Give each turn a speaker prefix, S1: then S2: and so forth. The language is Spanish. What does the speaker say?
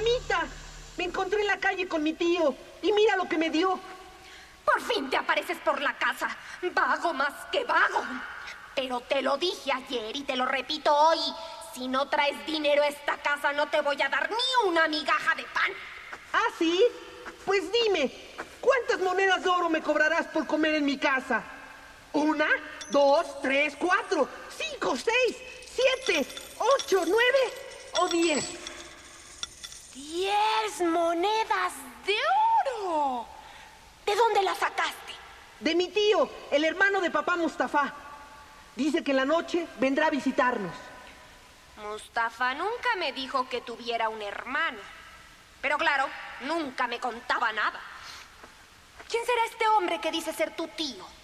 S1: Mamita, me encontré en la calle con mi tío y mira lo que me dio.
S2: Por fin te apareces por la casa, vago más que vago. Pero te lo dije ayer y te lo repito hoy. Si no traes dinero a esta casa, no te voy a dar ni una migaja de pan.
S1: ¿Ah, sí? Pues dime, ¿cuántas monedas de oro me cobrarás por comer en mi casa? ¿1, 2, 3, 4, 5, 6, 7, 8, 9 o 10?
S2: 10 monedas de oro. ¿De dónde las sacaste?
S1: De mi tío, el hermano de papá Mustafa. Dice que en la noche vendrá a visitarnos.
S2: Mustafa nunca me dijo que tuviera un hermano. Pero claro, nunca me contaba nada. ¿Quién será este hombre que dice ser tu tío?